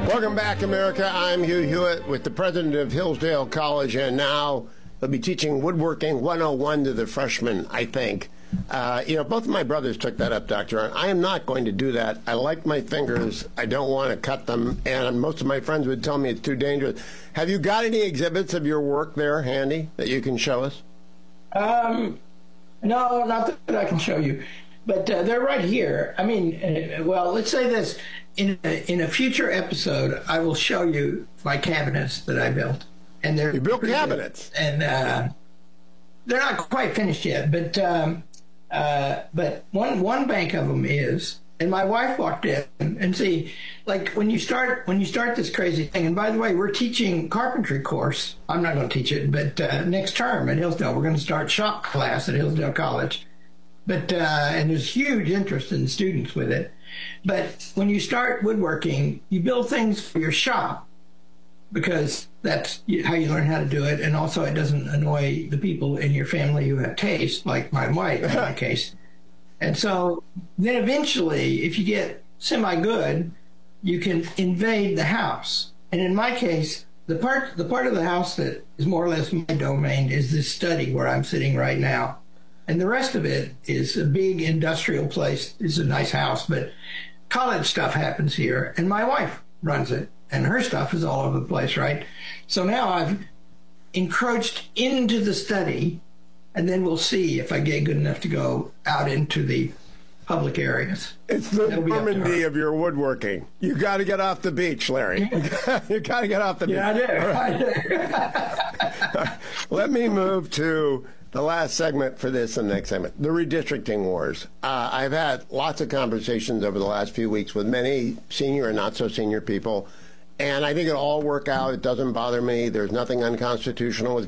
Welcome back, America. I'm Hugh Hewitt with the president of Hillsdale College, and now he'll be teaching woodworking 101 to the freshmen, I think. Both of my brothers took that up, Doctor. I am not going to do that. I like my fingers. I don't want to cut them, and most of my friends would tell me it's too dangerous. Have you got any exhibits of your work there handy that you can show us? No, not that I can show you, but they're right here. I mean, well, let's say this. In a future episode, I will show you my cabinets that I built. And you built cabinets? And they're not quite finished yet, but one bank of them is. And my wife walked in and see, like when you start this crazy thing. And by the way, we're teaching carpentry course. I'm not going to teach it, but next term at Hillsdale, we're going to start shop class at Hillsdale College. But and there's huge interest in students with it. But when you start woodworking, you build things for your shop because that's how you learn how to do it. And also it doesn't annoy the people in your family who have taste, like my wife in my case. And so then eventually, if you get semi-good, you can invade the house. And in my case, the part of the house that is more or less my domain is this study where I'm sitting right now. And the rest of it is a big industrial place. It's a nice house, but college stuff happens here. And my wife runs it, and her stuff is all over the place, right? So now I've encroached into the study, and then we'll see if I get good enough to go out into the public areas. It's the Normandy of your woodworking. You got to get off the beach, Larry. You got to get off the beach. Yeah, I do. Let me move to the last segment for this and the next segment, the redistricting wars. I've had lots of conversations over the last few weeks with many senior and not so senior people, and I think it'll all work out. It doesn't bother me. There's nothing unconstitutional with